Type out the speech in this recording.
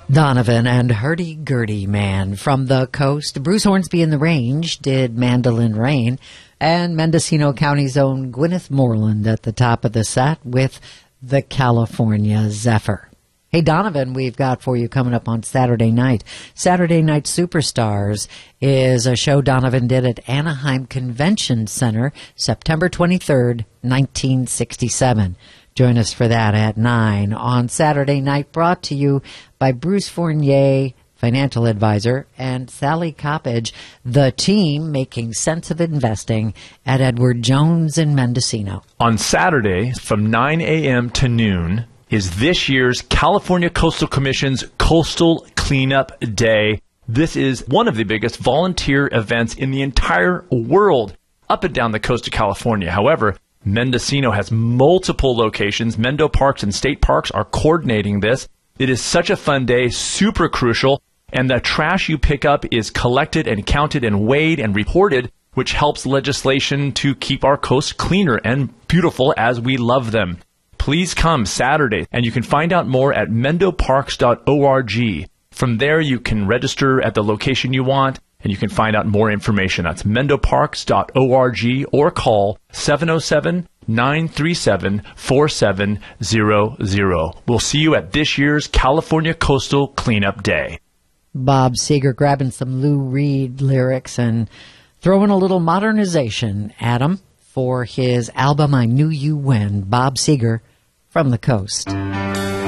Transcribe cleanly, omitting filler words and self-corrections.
Donovan and Hurdy-Gurdy Man from the coast. Bruce Hornsby and the Range did Mandolin Rain, and Mendocino County's own Gwyneth Moreland at the top of the set with the California Zephyr. Hey, Donovan, we've got for you coming up on Saturday night. Saturday Night Superstars is a show Donovan did at Anaheim Convention Center, September 23rd, 1967. Join us for that at 9 on Saturday night, brought to you by Bruce Fournier, financial advisor, and Sally Coppage, the team making sense of investing at Edward Jones in Mendocino. On Saturday, from 9 a.m. to noon, is this year's California Coastal Commission's Coastal Cleanup Day. This is one of the biggest volunteer events in the entire world up and down the coast of California. However, Mendocino has multiple locations. Mendo Parks and State Parks are coordinating this. It is such a fun day, super crucial, and the trash you pick up is collected and counted and weighed and reported, which helps legislation to keep our coast cleaner and beautiful as we love them. Please come Saturday, and you can find out more at mendoparks.org. From there, you can register at the location you want, and you can find out more information. That's mendoparks.org or call 707-937-4700. We'll see you at this year's California Coastal Cleanup Day. Bob Seger grabbing some Lou Reed lyrics and throwing a little modernization at him for his album I Knew You When. Bob Seger from the coast.